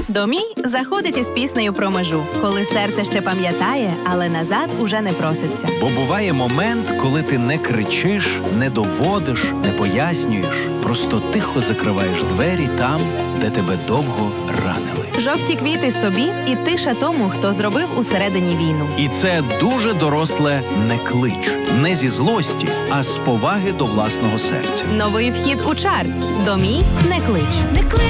Домій заходить із піснею про межу, коли серце ще пам'ятає, але назад уже не проситься. Бо буває момент, коли ти не кричиш, не доводиш, не пояснюєш. Просто тихо закриваєш двері там, де тебе довго ранили. Жовті квіти собі і тиша тому, хто зробив усередині війну. І це дуже доросле «не клич». Не зі злості, а з поваги до власного серця. Новий вхід у чарт. Домій не клич.